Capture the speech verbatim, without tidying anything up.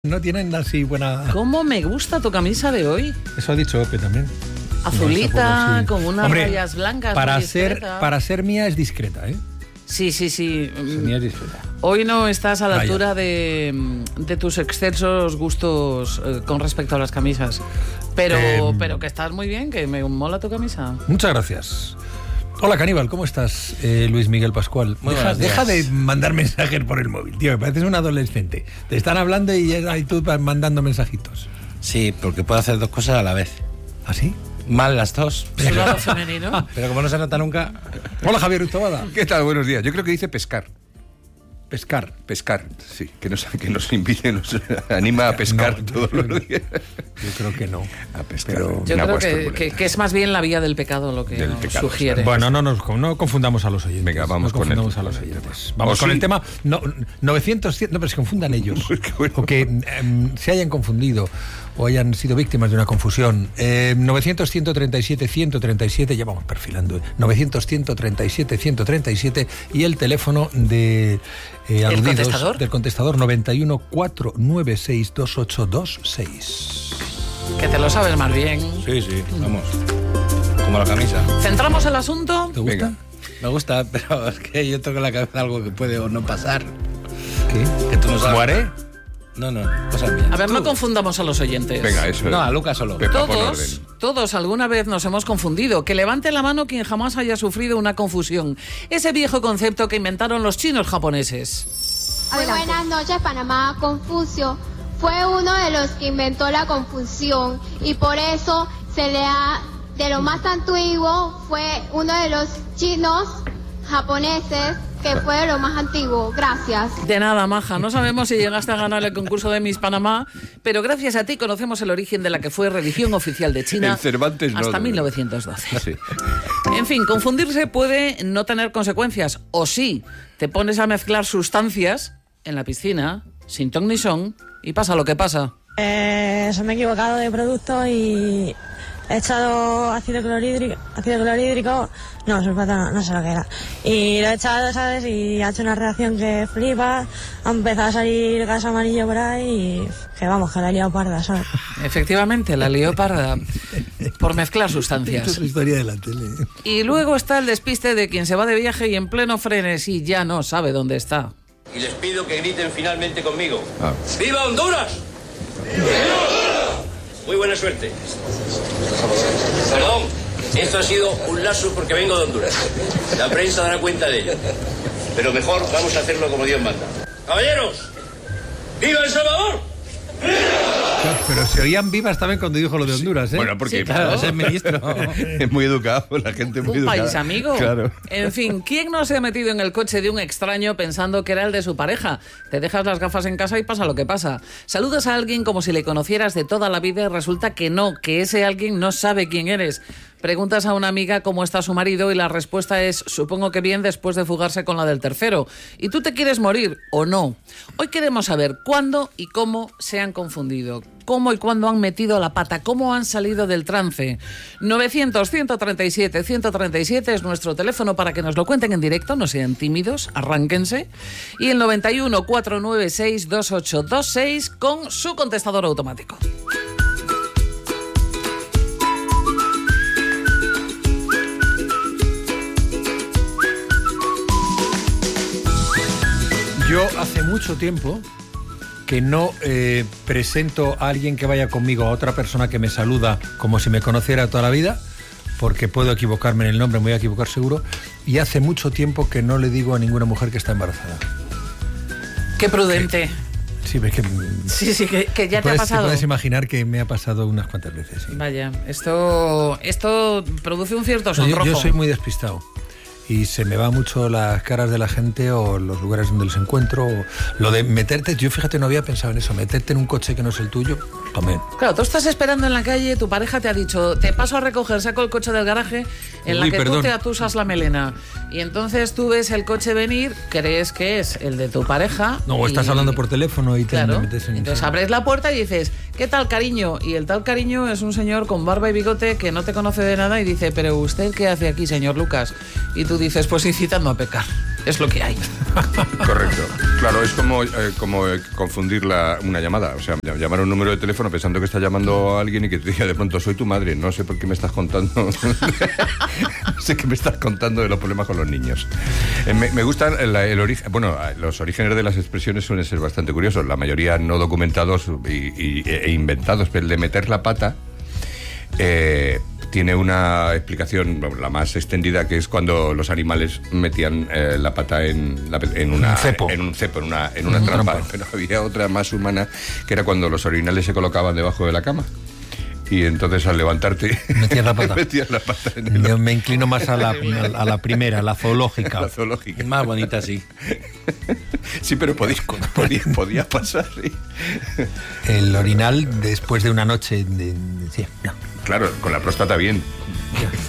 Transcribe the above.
No tienen así buena... ¿Cómo me gusta tu camisa de hoy? Eso ha dicho Ope también. Azulita, no, sí. con unas Hombre, rayas blancas. Para ser, para ser mía es discreta, ¿eh? Sí, sí, sí. Sí, mía es discreta. Hoy no estás a la Vaya. altura de, de tus excesos gustos eh, con respecto a las camisas. Pero, Eh, pero que estás muy bien, que me mola tu camisa. Muchas gracias. Hola, Caníbal, ¿cómo estás? Eh, Luis Miguel Pascual. Muy Deja, buenos días. deja de mandar mensajes por el móvil, tío, me pareces un adolescente. Te están hablando y ahí tú mandando mensajitos. Sí, porque puedo hacer dos cosas a la vez. ¿Ah, sí? Mal las dos. Su lado femenino. Pero como no se nota nunca... Hola, Javier Utobada. ¿Qué tal? Buenos días. Yo creo que dice pescar. Pescar. Pescar, sí. Que nos, que nos invite, nos anima a pescar No, todos yo los días. Yo creo que no. A pescar. Pero- Yo en creo aguas que, turbulentas. que, que es más bien la vía del pecado lo que Del nos pecado, sugiere. Bueno, no, nos, no confundamos a los oyentes. Venga, vamos no con el- confundamos a los oyentes. Vamos ¿O con sí? el tema no, novecientos, cien, no, pero se confundan ellos. Qué bueno. O que em, se hayan confundido o hayan sido víctimas de una confusión. Eh, novecientos, ciento treinta y siete, ciento treinta y siete, ya vamos perfilando. ¿eh? novecientos, ciento treinta y siete, ciento treinta y siete y el teléfono de eh, aludidos, contestador? del contestador noventa y uno, cuatrocientos noventa y seis, veintiocho veintiséis. Que te lo sabes más bien. Sí, sí, vamos. Como la camisa. ¿Centramos el asunto? ¿Te gusta? Venga. Me gusta, pero es que yo tengo en la cabeza algo que puede o no pasar. ¿Qué? Que tú no sabes. ¿Muere? No, no, cosas mías. A ver, no confundamos a los oyentes. Venga, eso. No, a Lucas solo. Pepa, pon Todos, orden. todos alguna vez nos hemos confundido. Que levante la mano quien jamás haya sufrido una confusión. Ese viejo concepto que inventaron los chinos japoneses. Muy buenas noches, Panamá. Confucio fue uno de los que inventó la confusión y por eso se le ha, de lo más antiguo, fue uno de los chinos japoneses que fue de lo más antiguo. Gracias. De nada, maja. No sabemos si llegaste a ganar el concurso de Miss Panamá, pero gracias a ti conocemos el origen de la que fue religión oficial de China En Cervantes no, hasta de mil novecientos doce. Sí. En fin, confundirse puede no tener consecuencias. O sí, te pones a mezclar sustancias en la piscina, sin ton ni son, y pasa lo que pasa. Eh, se me he equivocado de producto y he echado ácido clorhídrico, ácido clorhídrico, no, sulfato no, no sé lo que era. Y lo he echado, ¿sabes? Y ha hecho una reacción que flipa, ha empezado a salir gas amarillo por ahí y que vamos, que la he liado parda, ¿sabes? Efectivamente, la lió parda por mezclar Esto sustancias. es la historia de la tele. Y luego está el despiste de quien se va de viaje y en pleno frenesí ya no sabe dónde está. Y les pido que griten finalmente conmigo. Ah. ¡Viva Honduras! ¡Viva Honduras! Muy buena suerte. Perdón, esto ha sido un lapsus porque vengo de Honduras. La prensa dará cuenta de ello. Pero mejor vamos a hacerlo como Dios manda. Caballeros, ¡viva El Salvador! Pero se oían vivas también cuando dijo lo de Honduras, ¿eh? Bueno, porque Sí, claro. Es el ministro. es muy educado, la gente es muy Un educada. país amigo. Claro. En fin, ¿quién no se ha metido en el coche de un extraño pensando que era el de su pareja? Te dejas las gafas en casa y pasa lo que pasa. Saludas a alguien como si le conocieras de toda la vida y resulta que no, que ese alguien no sabe quién eres. Preguntas a una amiga cómo está su marido y la respuesta es, supongo que bien, después de fugarse con la del tercero. ¿Y tú te quieres morir o no? Hoy queremos saber cuándo y cómo se han confundido. Cómo y cuándo han metido la pata, cómo han salido del trance. novecientos, ciento treinta y siete, ciento treinta y siete es nuestro teléfono para que nos lo cuenten en directo, no sean tímidos, arránquense. Y el noventa y uno, cuatrocientos noventa y seis, veintiocho veintiséis con su contestador automático. Yo hace mucho tiempo que no eh, presento a alguien que vaya conmigo a otra persona que me saluda como si me conociera toda la vida, porque puedo equivocarme en el nombre, me voy a equivocar seguro, y hace mucho tiempo que no le digo a ninguna mujer que está embarazada. Qué prudente. Sí, ves que... Sí, sí, que, que ya te puedes, ha pasado. Te puedes imaginar que me ha pasado unas cuantas veces. Sí. Vaya, esto, esto produce un cierto Yo, sonrojo. yo soy muy despistado. Y se me va mucho las caras de la gente o los lugares donde los encuentro. O lo de meterte, yo fíjate, no había pensado en eso, meterte en un coche que no es el tuyo, también. Claro, tú estás esperando en la calle, tu pareja te ha dicho, te paso a recoger, saco el coche del garaje, en la Uy, que perdón. tú te atusas la melena. Y entonces tú ves el coche venir, crees que es el de tu pareja. No, o estás y- hablando por teléfono y te Claro, metes en... entonces abres la puerta y dices, ¿qué tal, cariño? Y el tal cariño es un señor con barba y bigote que no te conoce de nada y dice, ¿pero usted qué hace aquí, señor Lucas? Y tú dices, pues incitando a pecar. es lo que hay. Correcto. Claro, es como, eh, como eh, confundir la, una llamada. O sea, llamar a un número de teléfono pensando que está llamando a alguien y que te diga de pronto, soy tu madre, no sé por qué me estás contando. No sé qué me estás contando de los problemas con los niños. Eh, me, me gustan el, el origen. Bueno, los orígenes de las expresiones suelen ser bastante curiosos. La mayoría no documentados y, y, e inventados. Pero el de meter la pata eh, tiene una explicación, la más extendida, que es cuando los animales metían eh, la pata en, la, en, una, un cepo. en un cepo, en una, en una un trampa. trampa. Pero había otra más humana, que era cuando los orinales se colocaban debajo de la cama. Y entonces al levantarte metías la pata. metías la pata en el... Yo me inclino más a la, a la primera, la zoológica. La zoológica. Más bonita, sí. Sí, pero podía, podía, podía pasar, sí. El orinal después de una noche de... de sí, no. Claro, con la próstata bien.